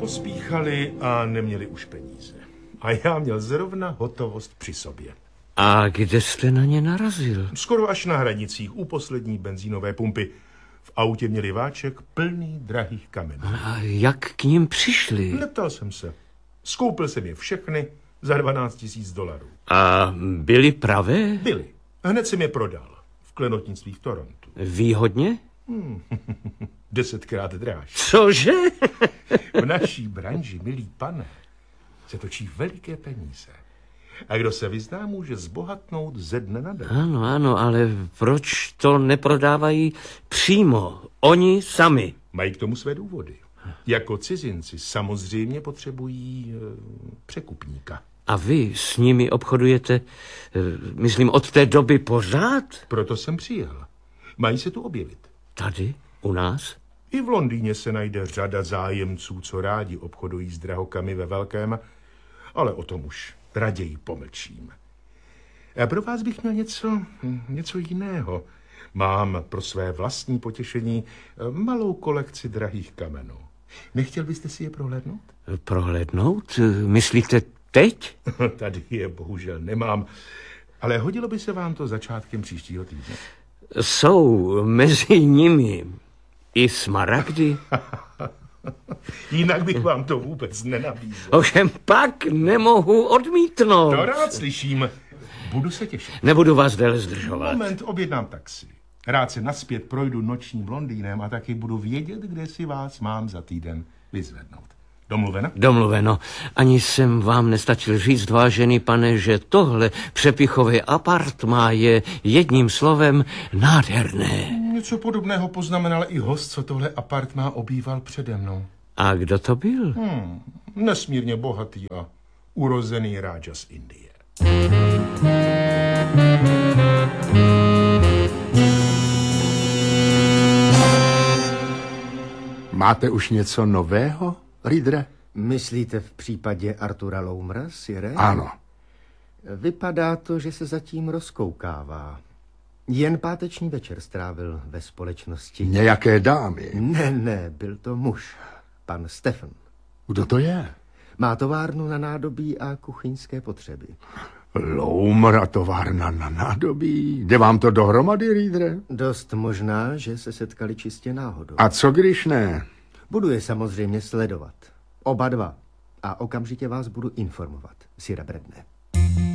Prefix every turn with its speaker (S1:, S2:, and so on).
S1: Pospíchali a neměli už peníze. A já měl zrovna hotovost při sobě.
S2: A kde jste na ně narazil?
S1: Skoro až na hranicích, u poslední benzínové pumpy. V autě měli váček plný drahých kamenů.
S2: A jak k ním přišli?
S1: Neptal jsem se. Skoupil jsem je všechny za $12,000.
S2: A byly pravé?
S1: Byly. Hned jsem je prodal. V klenotnictví v Torontu.
S2: Výhodně?
S1: 10krát dráž.
S2: Cože?
S1: V naší branži, milý pane, se točí veliké peníze. A kdo se vyzná, může zbohatnout ze dne na den.
S2: Ano, ale proč to neprodávají přímo? Oni sami.
S1: Mají k tomu své důvody. Jako cizinci samozřejmě potřebují překupníka.
S2: A vy s nimi obchodujete, myslím, od té doby pořád?
S1: Proto jsem přijel. Mají se tu objevit.
S2: Tady? U nás?
S1: I v Londýně se najde řada zájemců, co rádi obchodují s drahokamy ve velkém, ale o tom už raději pomlčím. A pro vás bych měl něco jiného. Mám pro své vlastní potěšení malou kolekci drahých kamenů. Nechtěl byste si je prohlédnout?
S2: Prohlédnout? Myslíte teď?
S1: Tady je bohužel nemám, ale hodilo by se vám to začátkem příštího týdne.
S2: Jsou mezi nimi i smaragdy.
S1: Jinak bych vám to vůbec nenabízel.
S2: Ovšem pak nemohu odmítnout.
S1: To rád slyším. Budu se těšit.
S2: Nebudu vás déle zdržovat.
S1: Moment, objednám taxi. Rád se nazpět projdu nočním Londýnem a taky budu vědět, kde si vás mám za týden vyzvednout. Domluveno?
S2: Domluveno. Ani jsem vám nestačil říct, vážený pane, že tohle přepichové apartmá je jedním slovem nádherné.
S1: Něco podobného poznamenal i host, co tohle apartmá obýval přede mnou.
S2: A kdo to byl?
S1: Nesmírně bohatý a urozený rája z Indie.
S3: Máte už něco nového, Reedere?
S4: Myslíte v případě Artura Loumera, sire?
S3: Ano.
S4: Vypadá to, že se zatím rozkoukává. Jen páteční večer strávil ve společnosti.
S3: Nějaké dámy?
S4: Ne, byl to muž. Pan Stephen.
S3: Kdo to je?
S4: Má továrnu na nádobí a kuchyňské potřeby.
S3: Loumer a továrna na nádobí? Jde vám to dohromady, Reedere?
S4: Dost možná, že se setkali čistě náhodou.
S3: A co když ne?
S4: Budu je samozřejmě sledovat. Oba dva. A okamžitě vás budu informovat, sire Bradne.